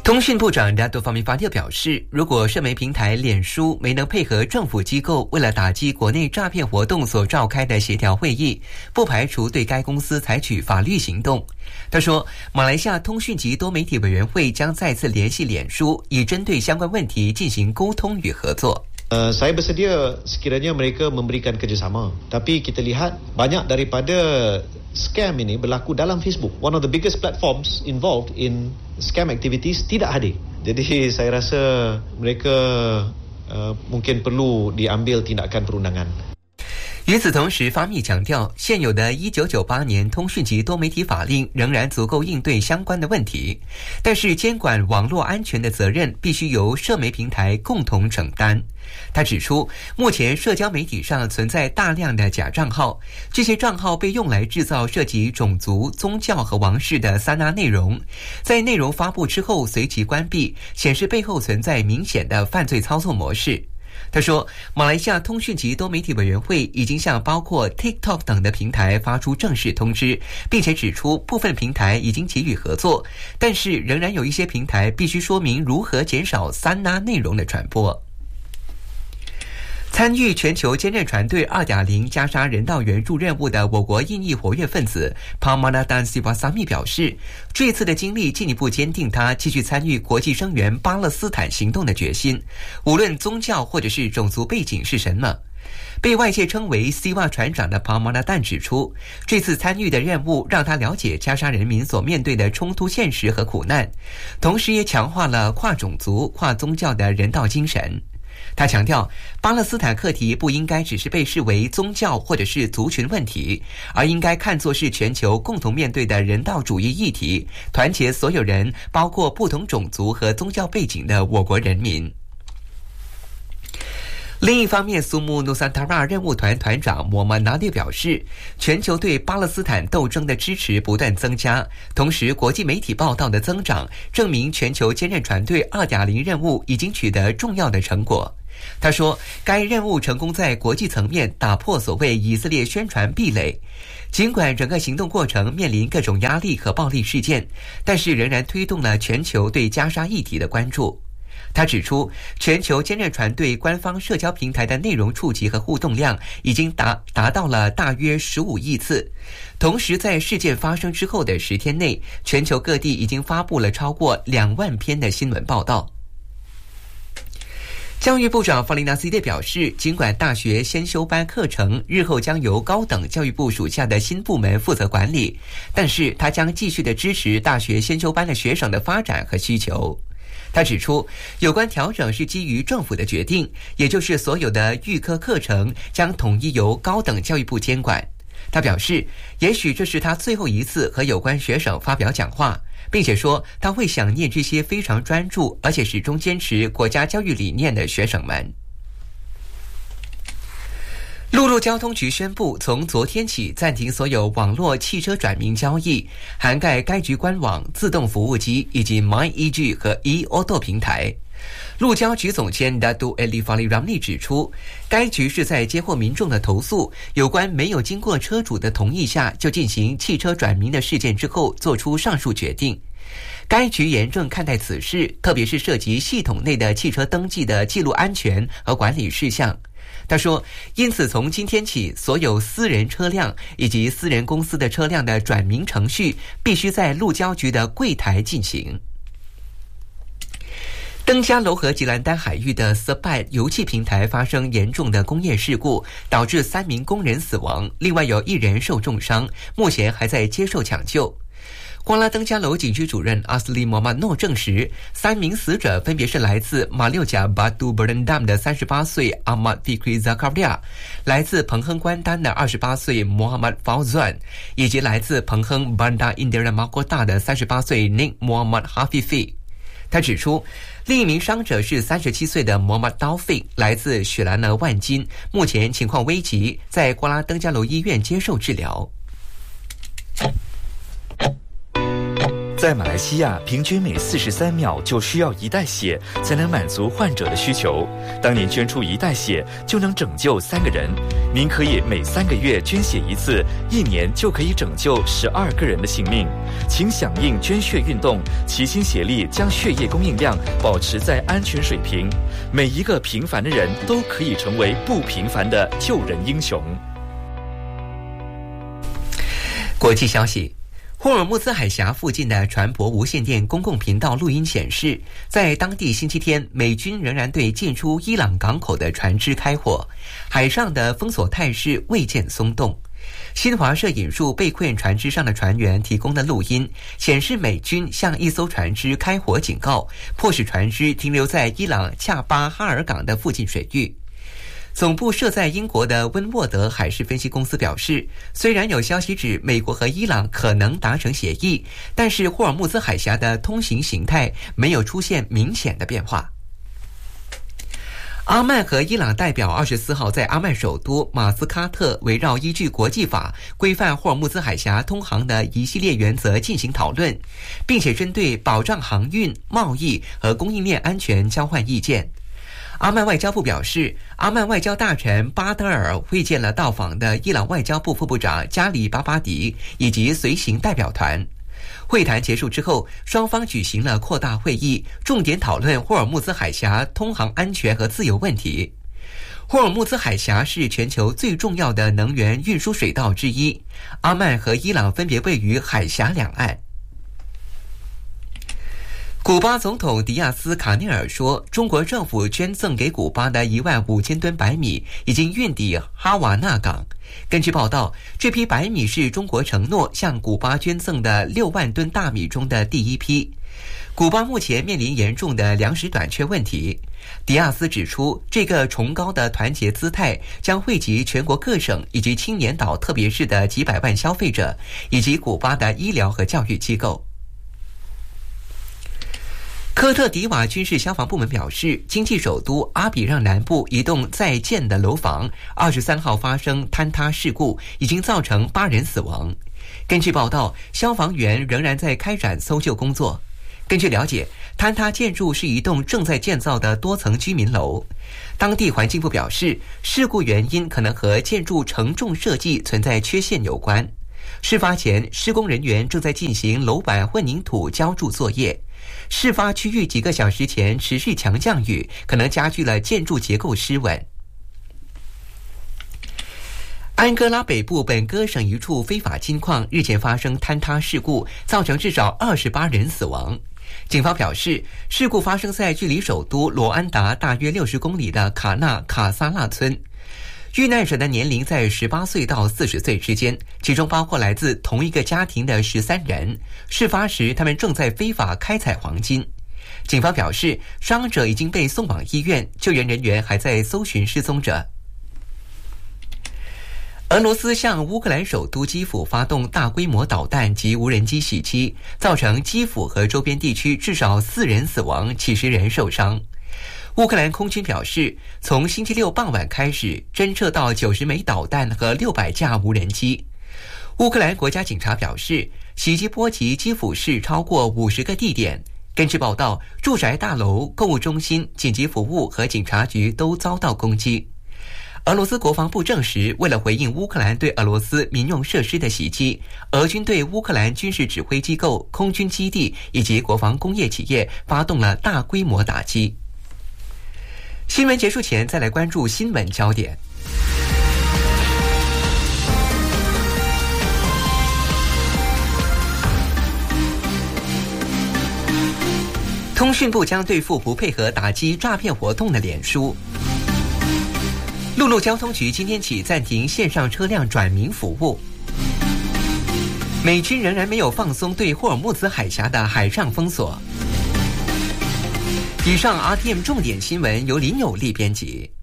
通讯部长达多方面发帖表示，如果社媒平台脸书没能配合政府机构为了打击国内诈骗活动所召开的协调会议，不排除对该公司采取法律行动。他说，马来西亚通讯及多媒体委员会将再次联系脸书，以针对相关问题进行沟通与合作。 Saya bersedia sekiranya mereka memberikan kerjasama. Tapi kita lihat banyak daripada scam ini berlaku dalam Facebook. One of the biggest platforms involved in scam activities tidak hadir. Jadi saya rasa mereka mungkin perlu diambil tindakan perundangan. 与此同时，发密强调，现有的1998年通讯及多媒体法令仍然足够应对相关的问题，但是监管网络安全的责任必须由社媒平台共同承担。他指出，目前社交媒体上存在大量的假账号，这些账号被用来制造涉及种族、宗教和王室的撒那内容，在内容发布之后随即关闭，显示背后存在明显的犯罪操作模式。他说，马来西亚通讯及多媒体委员会已经向包括 TikTok 等的平台发出正式通知，并且指出部分平台已经给予合作，但是仍然有一些平台必须说明如何减少撒那内容的传播。参与全球坚韧船队 2.0 加沙人道援助任务的我国印裔活跃分子 Parmanadan Sivasamy 表示，这次的经历进一步坚定他继续参与国际声援巴勒斯坦行动的决心，无论宗教或者是种族背景是什么。被外界称为 Siva 船长的 Parmanadan 指出，这次参与的任务让他了解加沙人民所面对的冲突现实和苦难，同时也强化了跨种族、跨宗教的人道精神。他强调，巴勒斯坦课题不应该只是被视为宗教或者是族群问题，而应该看作是全球共同面对的人道主义议题，团结所有人，包括不同种族和宗教背景的我国人民。另一方面，苏木努桑塔拉任务团团长摩曼纳列表示，全球对巴勒斯坦斗争的支持不断增加，同时国际媒体报道的增长证明全球坚韧船队 2.0 任务已经取得重要的成果。他说，该任务成功在国际层面打破所谓以色列宣传壁垒，尽管整个行动过程面临各种压力和暴力事件，但是仍然推动了全球对加沙议题的关注。他指出，全球坚韧船队官方社交平台的内容触及和互动量已经达到了大约15亿次。同时，在事件发生之后的10天内，全球各地已经发布了超过2万篇的新闻报道。教育部长法琳纳西列表示，尽管大学先修班课程日后将由高等教育部属下的新部门负责管理，但是他将继续的支持大学先修班的学生的发展和需求。他指出，有关调整是基于政府的决定，也就是所有的预科课程将统一由高等教育部监管。他表示，也许这是他最后一次和有关学生发表讲话，并且说他会想念这些非常专注而且始终坚持国家教育理念的学生们。陆路交通局宣布，从昨天起暂停所有网络汽车转名交易，涵盖该局官网、自动服务机以及 MyEG 和 eAuto 平台。路交局总监 Datuk Elifali Ramli 指出，该局是在接获民众的投诉，有关没有经过车主的同意下就进行汽车转名的事件之后做出上述决定。该局严正看待此事，特别是涉及系统内的汽车登记的记录安全和管理事项。他说，因此从今天起，所有私人车辆以及私人公司的车辆的转名程序必须在路交局的柜台进行。登嘉楼和吉兰丹海域的 Sebat 油气平台发生严重的工业事故，导致3名工人死亡，另外有1人受重伤，目前还在接受抢救。瓜拉登嘉楼警区主任阿斯利·摩曼诺证实，3名死者分别是来自马六甲 Batu Berendam 的38岁 Ahmad Fikri Zakaria， 来自彭亨关丹的28岁 Muhammad Fauzan， 以及来自彭亨 Bandar Indira Mahkota 的38岁 Nik Muhammad Hafifi。他指出，另一名伤者是37岁的 Muhammad Taufik， 来自雪兰莪万金，目前情况危急，在瓜拉登嘉楼医院接受治疗。 在马来西亚，平均每43秒就需要1袋血才能满足患者的需求。当您捐出1袋血，就能拯救3个人。您可以每3个月捐血1次，1年就可以拯救12个人的性命。请响应捐血运动，齐心协力将血液供应量保持在安全水平。每一个平凡的人都可以成为不平凡的救人英雄。 国际消息，霍尔木兹海峡附近的船舶无线电公共频道录音显示，在当地星期天，美军仍然对进出伊朗港口的船只开火，海上的封锁态势未见松动。新华社引述被困船只上的船员提供的录音，显示美军向一艘船只开火警告，迫使船只停留在伊朗恰巴哈尔港的附近水域。总部设在英国的温沃德海事分析公司表示，虽然有消息指美国和伊朗可能达成协议，但是霍尔木兹海峡的通行形态没有出现明显的变化。阿曼和伊朗代表24号在阿曼首都马斯喀特围绕依据国际法规范霍尔木兹海峡通航的一系列原则进行讨论，并且针对保障航运、贸易和供应链安全交换意见。阿曼外交部表示，阿曼外交大臣巴德尔会见了到访的伊朗外交部副部长加里巴巴迪以及随行代表团。会谈结束之后，双方举行了扩大会议，重点讨论霍尔木兹海峡通航安全和自由问题。霍尔木兹海峡是全球最重要的能源运输水道之一，阿曼和伊朗分别位于海峡两岸。古巴总统迪亚斯卡内尔说，中国政府捐赠给古巴的15000吨白米已经运抵哈瓦那港。根据报道，这批白米是中国承诺向古巴捐赠的6万吨大米中的第一批。古巴目前面临严重的粮食短缺问题。迪亚斯指出，这个崇高的团结姿态将惠及全国各省以及青年岛特别市的几百万消费者，以及古巴的医疗和教育机构。科特迪瓦军事消防部门表示，经济首都阿比让南部一栋在建的楼房23号发生坍塌事故，已经造成8人死亡。根据报道，消防员仍然在开展搜救工作。根据了解，坍塌建筑是一栋正在建造的多层居民楼。当地环境部表示，事故原因可能和建筑承重设计存在缺陷有关。事发前，施工人员正在进行楼板混凝土浇筑作业。事发区域几个小时前持续强降雨，可能加剧了建筑结构失稳。安哥拉北部本哥省一处非法金矿日前发生坍塌事故，造成至少28人死亡。警方表示，事故发生在距离首都罗安达大约60公里的卡纳卡萨纳村。遇难者的年龄在18岁到40岁之间，其中包括来自同一个家庭的13人。事发时，他们正在非法开采黄金。警方表示，伤者已经被送往医院，救援人员还在搜寻失踪者。俄罗斯向乌克兰首都基辅发动大规模导弹及无人机袭击，造成基辅和周边地区至少4人死亡，几十人受伤。乌克兰空军表示，从星期六傍晚开始，侦测到90枚导弹和600架无人机。乌克兰国家警察表示，袭击波及基辅市超过50个地点。根据报道，住宅大楼、购物中心、紧急服务和警察局都遭到攻击。俄罗斯国防部证实，为了回应乌克兰对俄罗斯民用设施的袭击，俄军对乌克兰军事指挥机构、空军基地以及国防工业企业发动了大规模打击。新闻结束前，再来关注新闻焦点。通讯部将对付不配合打击诈骗活动的脸书。陆路交通局今天起暂停线上车辆转名服务。美军仍然没有放松对霍尔木兹海峡的海上封锁。以上 RTM 重点新闻由林有利编辑。